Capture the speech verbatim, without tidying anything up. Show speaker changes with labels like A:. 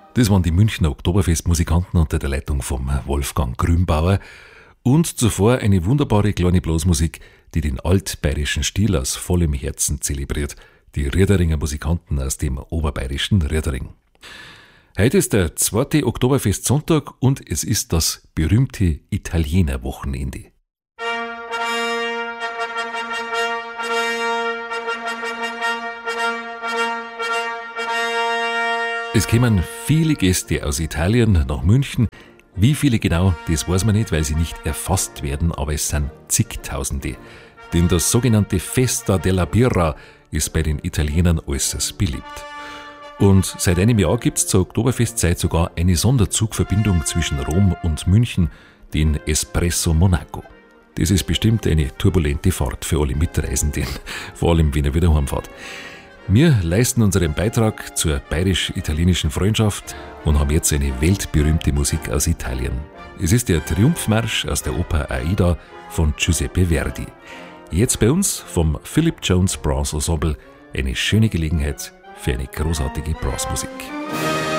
A: Das waren die Münchner Oktoberfestmusikanten unter der Leitung vom Wolfgang Grünbauer und zuvor eine wunderbare kleine Blasmusik, die den altbayerischen Stil aus vollem Herzen zelebriert, die Riederinger Musikanten aus dem oberbayerischen Riedering. Heute ist der zweite Oktoberfestsonntag und es ist das berühmte Italienerwochenende. Es kämen viele Gäste aus Italien nach München. Wie viele genau, das weiß man nicht, weil sie nicht erfasst werden, aber es sind zigtausende. Denn das sogenannte Festa della Birra ist bei den Italienern äußerst beliebt. Und seit einem Jahr gibt es zur Oktoberfestzeit sogar eine Sonderzugverbindung zwischen Rom und München, den Espresso Monaco. Das ist bestimmt eine turbulente Fahrt für alle Mitreisenden, vor allem wenn er wieder heimfährt. Wir leisten unseren Beitrag zur bayerisch-italienischen Freundschaft und haben jetzt eine weltberühmte Musik aus Italien. Es ist der Triumphmarsch aus der Oper Aida von Giuseppe Verdi. Jetzt bei uns vom Philip Jones Brass Ensemble eine schöne Gelegenheit für eine großartige Brassmusik.